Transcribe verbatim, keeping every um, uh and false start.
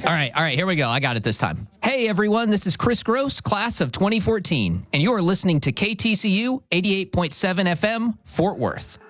All right, all right, here we go. I got it this time. Hey, everyone, this is Chris Gross, class of twenty fourteen, and you are listening to K T C U eighty-eight point seven F M, Fort Worth.